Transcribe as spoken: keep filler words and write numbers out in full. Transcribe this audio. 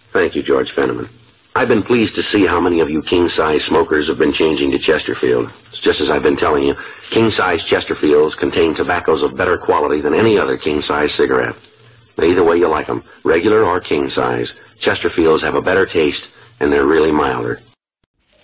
Thank you, George Fenneman. I've been pleased to see how many of you king-size smokers have been changing to Chesterfield. It's just as I've been telling you, king-size Chesterfields contain tobaccos of better quality than any other king-size cigarette. Now, either way you like them, regular or king-size, Chesterfields have a better taste, and they're really milder.